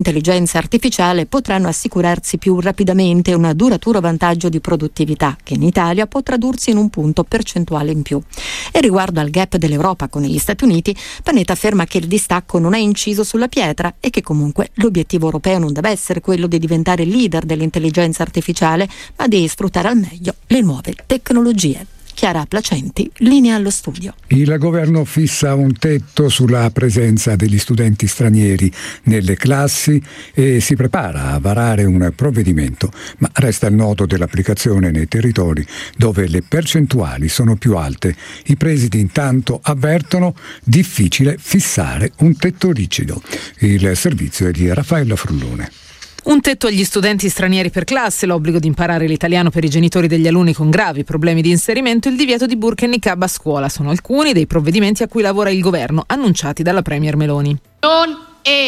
intelligenza artificiale potranno assicurarsi più rapidamente un duraturo vantaggio di produttività che in Italia può tradursi in un punto percentuale in più. E riguardo al gap dell'Europa con gli Stati Uniti, Panetta afferma che il distacco non è inciso sulla pietra e che comunque l'obiettivo europeo non deve essere quello di diventare leader dell'intelligenza artificiale, ma di sfruttare al meglio le nuove tecnologie. Chiara Placenti, linea allo studio. Il governo fissa un tetto sulla presenza degli studenti stranieri nelle classi e si prepara a varare un provvedimento, ma resta il nodo dell'applicazione nei territori dove le percentuali sono più alte. I presidi intanto avvertono difficile fissare un tetto rigido. Il servizio è di Raffaella Frullone. Un tetto agli studenti stranieri per classe, l'obbligo di imparare l'italiano per i genitori degli alunni con gravi problemi di inserimento e il divieto di burqa e niqab a scuola sono alcuni dei provvedimenti a cui lavora il governo, annunciati dalla Premier Meloni. Non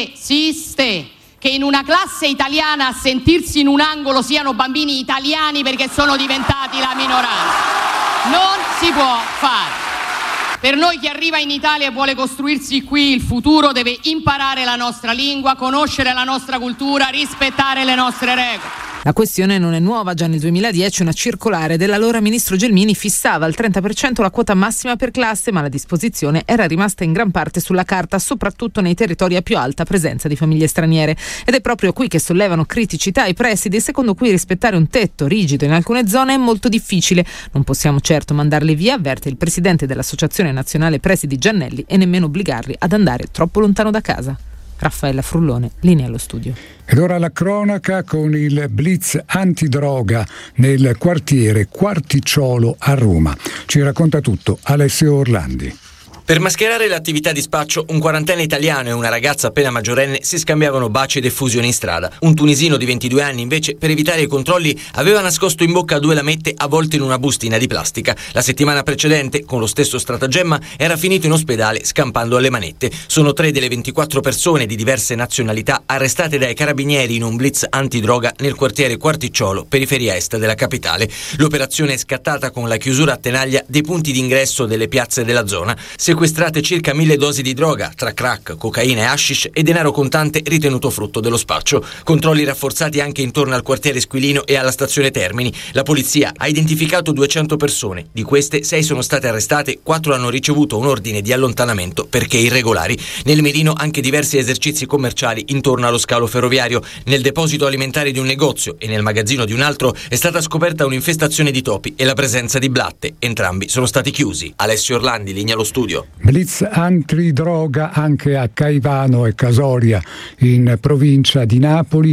esiste che in una classe italiana a sentirsi in un angolo siano bambini italiani perché sono diventati la minoranza. Non si può fare. Per noi chi arriva in Italia e vuole costruirsi qui il futuro deve imparare la nostra lingua, conoscere la nostra cultura, rispettare le nostre regole. La questione non è nuova, già nel 2010 una circolare dell'allora ministro Gelmini fissava al 30% la quota massima per classe, ma la disposizione era rimasta in gran parte sulla carta, soprattutto nei territori a più alta presenza di famiglie straniere. Ed è proprio qui che sollevano criticità i presidi, secondo cui rispettare un tetto rigido in alcune zone è molto difficile. Non possiamo certo mandarli via, avverte il presidente dell'Associazione Nazionale Presidi Giannelli, e nemmeno obbligarli ad andare troppo lontano da casa. Raffaella Frullone, linea allo studio. Ed ora la cronaca con il blitz antidroga nel quartiere Quarticciolo a Roma. Ci racconta tutto Alessio Orlandi. Per mascherare l'attività di spaccio, un quarantenne italiano e una ragazza appena maggiorenne si scambiavano baci ed effusioni in strada. Un tunisino di 22 anni, invece, per evitare i controlli, aveva nascosto in bocca 2 lamette avvolte in una bustina di plastica. La settimana precedente, con lo stesso stratagemma, era finito in ospedale scampando alle manette. Sono 3 delle 24 persone di diverse nazionalità arrestate dai carabinieri in un blitz antidroga nel quartiere Quarticciolo, periferia est della capitale. L'operazione è scattata con la chiusura a tenaglia dei punti d'ingresso delle piazze della zona. Sequestrate circa 1000 dosi di droga, tra crack, cocaina e hashish e denaro contante ritenuto frutto dello spaccio. Controlli rafforzati anche intorno al quartiere Squilino e alla stazione Termini. La polizia ha identificato 200 persone. Di queste 6 sono state arrestate, 4 hanno ricevuto un ordine di allontanamento perché irregolari. Nel mirino anche diversi esercizi commerciali intorno allo scalo ferroviario. Nel deposito alimentare di un negozio e nel magazzino di un altro è stata scoperta un'infestazione di topi e la presenza di blatte. Entrambi sono stati chiusi. Alessio Orlandi, linea allo studio. Blitz antidroga anche a Caivano e Casoria in provincia di Napoli,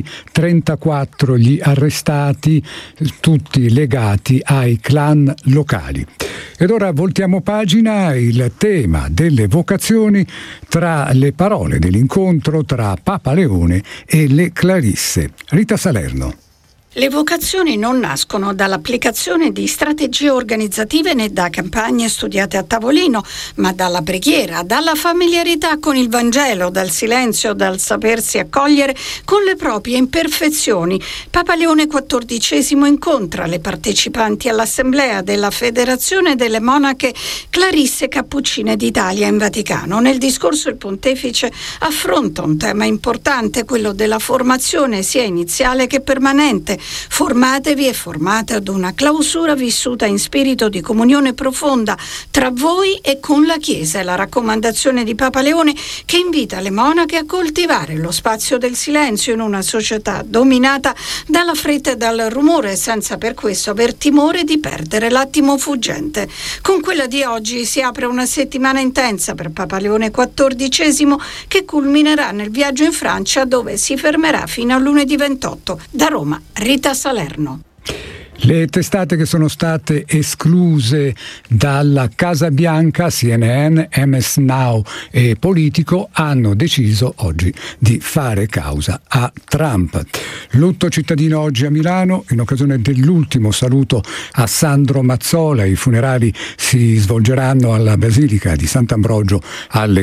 34 gli arrestati, tutti legati ai clan locali. Ed ora voltiamo pagina, il tema delle vocazioni tra le parole dell'incontro tra Papa Leone e le Clarisse. Rita Salerno. Le vocazioni non nascono dall'applicazione di strategie organizzative né da campagne studiate a tavolino, ma dalla preghiera, dalla familiarità con il Vangelo, dal silenzio, dal sapersi accogliere con le proprie imperfezioni. Papa Leone XIV incontra le partecipanti all'assemblea della Federazione delle Monache Clarisse Cappuccine d'Italia in Vaticano. Nel discorso il pontefice affronta un tema importante, quello della formazione sia iniziale che permanente. Formatevi e formate ad una clausura vissuta in spirito di comunione profonda tra voi e con la Chiesa. È la raccomandazione di Papa Leone, che invita le monache a coltivare lo spazio del silenzio in una società dominata dalla fretta e dal rumore, senza per questo aver timore di perdere l'attimo fuggente. Con quella di oggi si apre una settimana intensa per Papa Leone XIV, che culminerà nel viaggio in Francia, dove si fermerà fino a lunedì 28. Da Roma, Rita Salerno. Le testate che sono state escluse dalla Casa Bianca, CNN, MS Now e Politico, hanno deciso oggi di fare causa a Trump. Lutto cittadino oggi a Milano in occasione dell'ultimo saluto a Sandro Mazzola. I funerali si svolgeranno alla Basilica di Sant'Ambrogio alle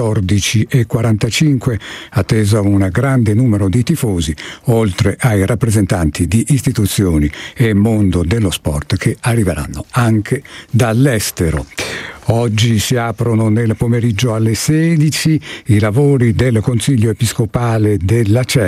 14:45, atteso un grande numero di tifosi, oltre ai rappresentanti di istituzioni e mondo dello sport che arriveranno anche dall'estero. Oggi si aprono nel pomeriggio alle 16 i lavori del Consiglio Episcopale della CEI